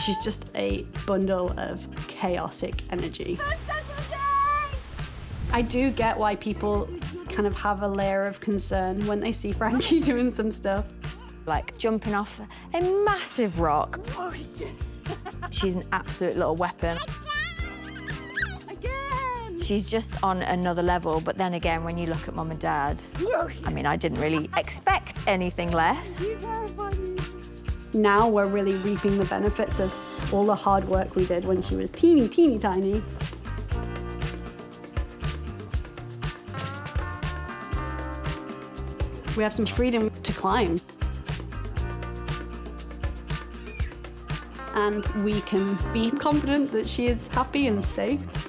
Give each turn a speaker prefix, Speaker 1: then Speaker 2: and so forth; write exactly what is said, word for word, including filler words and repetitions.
Speaker 1: She's just a bundle of chaotic energy. I do get why people kind of have a layer of concern when they see Frankie doing some stuff.
Speaker 2: Like jumping off a massive rock. She's an absolute little weapon. She's just on another level, but then again, when you look at Mum and Dad, I mean, I didn't really expect anything less.
Speaker 1: Now we're really reaping the benefits of all the hard work we did when she was teeny, teeny tiny. We have some freedom to climb. And we can be confident that she is happy and safe.